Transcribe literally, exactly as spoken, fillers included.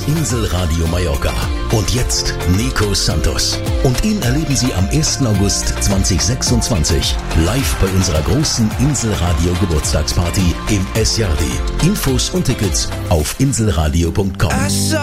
das Inselradio Mallorca. Und jetzt Nico Santos. Und ihn erleben Sie am ersten August zweitausendsechsundzwanzig live bei unserer großen Inselradio Geburtstagsparty im S Jardi. Infos und Tickets auf inselradio punkt com.